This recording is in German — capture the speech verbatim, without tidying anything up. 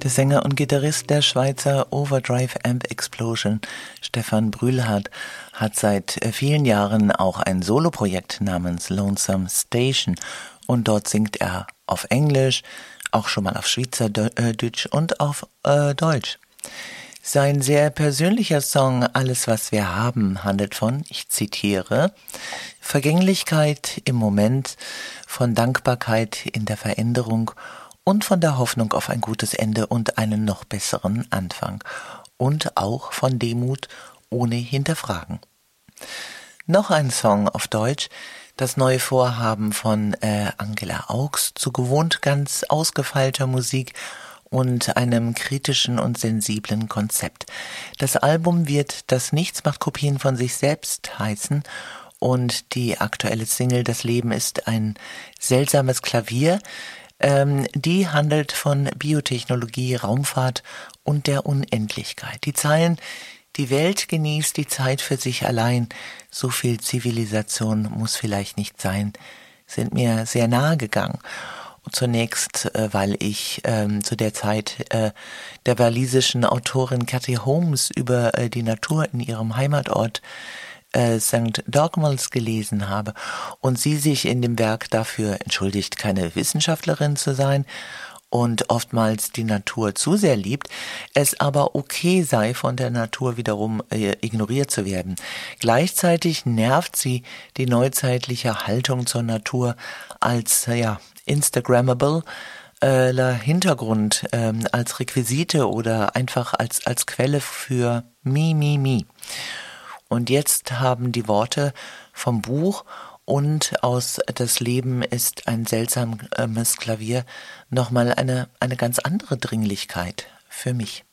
Der Sänger und Gitarrist der Schweizer Overdrive Amp Explosion, Stefan Brühlhardt, hat seit vielen Jahren auch ein Soloprojekt namens Lonesome Station und dort singt er auf Englisch, auch schon mal auf Schweizerdeutsch und auf äh, Deutsch. Sein sehr persönlicher Song Alles, was wir haben handelt von, ich zitiere, Vergänglichkeit im Moment, von Dankbarkeit in der Veränderung und von der Hoffnung auf ein gutes Ende und einen noch besseren Anfang. Und auch von Demut ohne Hinterfragen. Noch ein Song auf Deutsch, das neue Vorhaben von äh, Angela Augs zu gewohnt ganz ausgefeilter Musik und einem kritischen und sensiblen Konzept. Das Album wird Das Nichts macht Kopien von sich selbst heißen und die aktuelle Single Das Leben ist ein seltsames Klavier, Ähm, die handelt von Biotechnologie, Raumfahrt und der Unendlichkeit. Die Zeilen, die Welt genießt die Zeit für sich allein, so viel Zivilisation muss vielleicht nicht sein, sind mir sehr nahe gegangen. Und zunächst, äh, weil ich ähm, zu der Zeit äh, der walisischen Autorin Cathy Holmes über äh, die Natur in ihrem Heimatort Sankt Dogmels gelesen habe und sie sich in dem Werk dafür entschuldigt, keine Wissenschaftlerin zu sein und oftmals die Natur zu sehr liebt, es aber okay sei, von der Natur wiederum äh, ignoriert zu werden. Gleichzeitig nervt sie die neuzeitliche Haltung zur Natur als ja, Instagrammable äh, Hintergrund, äh, als Requisite oder einfach als, als Quelle für Mi, Mi, Mi. Und jetzt haben die Worte vom Buch und aus Das Leben ist ein seltsames Klavier nochmal eine, eine ganz andere Dringlichkeit für mich.